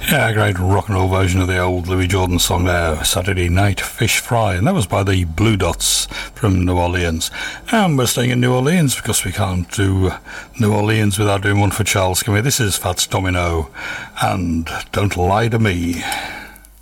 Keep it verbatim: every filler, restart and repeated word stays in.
Yeah, a great rock and roll version of the old Louis Jordan song there, Saturday Night Fish Fry, and that was by the Blue Dots from New Orleans. And we're staying in New Orleans because we can't do New Orleans without doing one for Charles, can we? This is Fats Domino and Don't Lie to Me.